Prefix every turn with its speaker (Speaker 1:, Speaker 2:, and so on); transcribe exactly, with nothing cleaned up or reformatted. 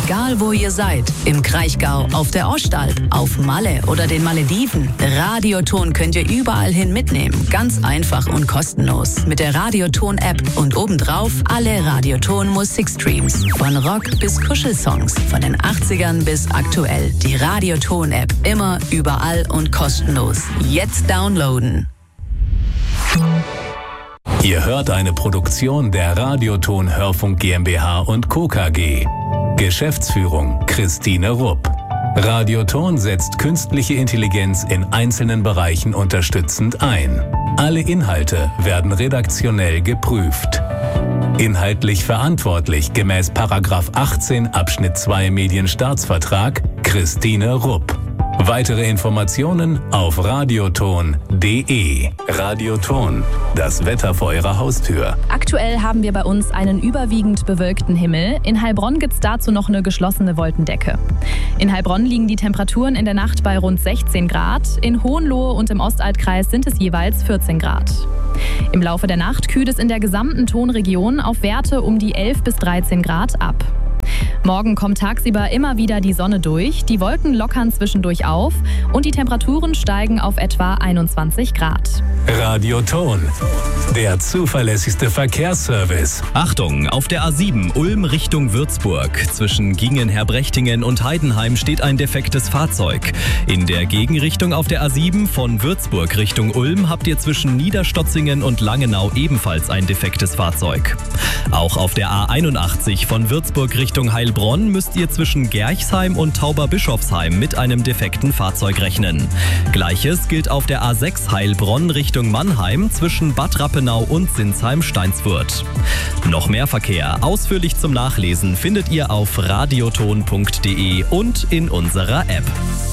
Speaker 1: Egal wo ihr seid, im Kraichgau, auf der Ostalb, auf Malle oder den Malediven, Radioton könnt ihr überall hin mitnehmen. Ganz einfach und kostenlos. Mit der Radioton-App und obendrauf alle Radioton-Musikstreams. Von Rock bis Kuschelsongs, von den achtzigern bis aktuell. Die Radioton-App immer, überall und kostenlos. Jetzt downloaden.
Speaker 2: Ihr hört eine Produktion der Radioton Hörfunk GmbH und Co. K G. Geschäftsführung Christine Rupp. Radioton setzt künstliche Intelligenz in einzelnen Bereichen unterstützend ein. Alle Inhalte werden redaktionell geprüft. Inhaltlich verantwortlich gemäß Paragraph achtzehn Abschnitt zwei Medienstaatsvertrag Christine Rupp. Weitere Informationen auf radioton punkt de. Radioton, das Wetter vor Ihrer Haustür.
Speaker 3: Aktuell haben wir bei uns einen überwiegend bewölkten Himmel. In Heilbronn gibt es dazu noch eine geschlossene Wolkendecke. In Heilbronn liegen die Temperaturen in der Nacht bei rund sechzehn Grad. In Hohenlohe und im Ostalbkreis sind es jeweils vierzehn Grad. Im Laufe der Nacht kühlt es in der gesamten Tonregion auf Werte um die elf bis dreizehn Grad ab. Morgen kommt tagsüber immer wieder die Sonne durch, die Wolken lockern zwischendurch auf und die Temperaturen steigen auf etwa einundzwanzig Grad.
Speaker 2: Radioton, der zuverlässigste Verkehrsservice.
Speaker 4: Achtung, auf der A sieben Ulm Richtung Würzburg. Zwischen Gingen-Herbrechtingen und Heidenheim steht ein defektes Fahrzeug. In der Gegenrichtung auf der A sieben von Würzburg Richtung Ulm habt ihr zwischen Niederstotzingen und Langenau ebenfalls ein defektes Fahrzeug. Auch auf der A einundachtzig von Würzburg Richtung Heilbronn müsst ihr zwischen Gerchsheim und Tauberbischofsheim mit einem defekten Fahrzeug rechnen. Gleiches gilt auf der A sechs Heilbronn Richtung Mannheim zwischen Bad Rappenau und Sinsheim-Steinsfurt. Noch mehr Verkehr ausführlich zum Nachlesen findet ihr auf radioton punkt de und in unserer App.